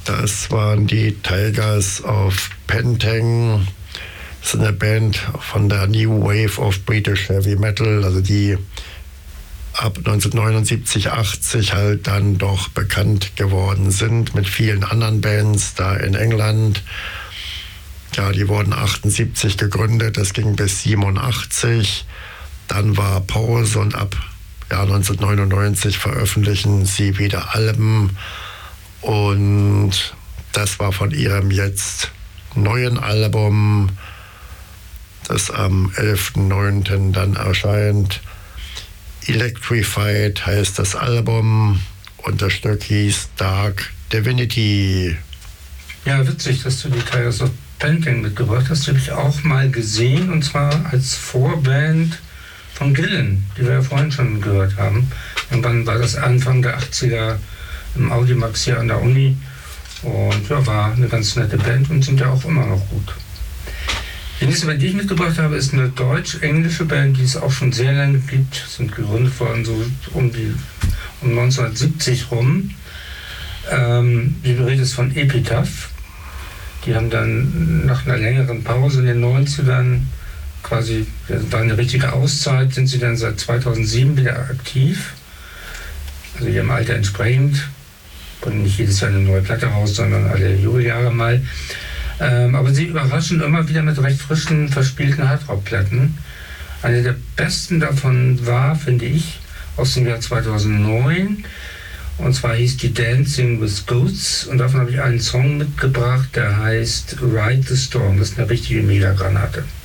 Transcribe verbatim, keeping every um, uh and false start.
Das waren die Tigers of Pentang. Das ist eine Band von der New Wave of British Heavy Metal, also die ab neunzehnhundertneunundsiebzig, achtzig halt dann doch bekannt geworden sind mit vielen anderen Bands da in England. Ja, die wurden achtundsiebzig gegründet, das ging bis siebenundachtzig. Dann war Pause und ab ja, neunzehnhundertneunundneunzig veröffentlichen sie wieder Alben. Und das war von ihrem jetzt neuen Album, das am elften neunten dann erscheint. Electrified heißt das Album und das Stück hieß Dark Divinity. Ja, witzig, dass du die Tigers of Pentang mitgebracht hast. Die habe ich auch mal gesehen, und zwar als Vorband von Gillan, die wir ja vorhin schon gehört haben. Irgendwann war das Anfang der achtziger im Audimax hier an der Uni. Und ja, war eine ganz nette Band und sind ja auch immer noch gut. Die nächste Band, die ich mitgebracht habe, ist eine deutsch-englische Band, die es auch schon sehr lange gibt. Sind gegründet worden so um, die, um neunzehnhundertsiebzig rum. Ähm, die Rede ist von Epitaph. Die haben dann nach einer längeren Pause in den neunzigern quasi, das war eine richtige Auszeit, sind sie dann seit zweitausendsieben wieder aktiv. Also ihrem Alter entsprechend. Bringen nicht jedes Jahr eine neue Platte raus, sondern alle Jubeljahre mal. Ähm, aber sie überraschen immer wieder mit recht frischen, verspielten Hardrock-Platten. Eine der besten davon war, finde ich, aus dem Jahr zweitausendneun. Und zwar hieß die Dancing with Ghosts. Und davon habe ich einen Song mitgebracht, der heißt Ride the Storm. Das ist eine richtige Megagranate.